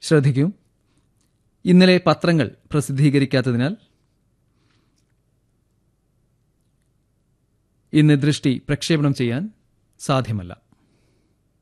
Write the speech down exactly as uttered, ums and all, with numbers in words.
ശ്രദ്ധിക്കൂ, ഇന്നലെ പത്രങ്ങൾ പ്രസിദ്ധീകരിക്കാത്തതിനാൽ ഇന്ന് ദൃഷ്ടി പ്രക്ഷേപണം ചെയ്യാൻ സാധ്യമല്ല.